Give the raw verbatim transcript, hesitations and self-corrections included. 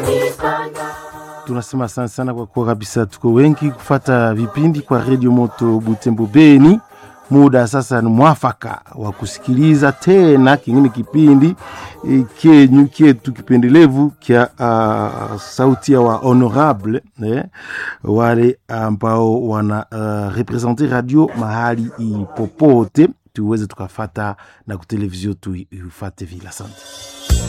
Tunasema sana sana kwa kuwa kabisa tuko wengi kufata vipindi kwa Radio Moto Butembo Beni. Muda sasa ni mwafaka wa kusikiliza tena kingine kipindi e, kenyu kietu kipendelevu kia uh, sauti ya wa honorable eh, wale ambao wana uh, representer radio mahali popote tuweze tukafata na kutelevizio tuifate vile. Asante.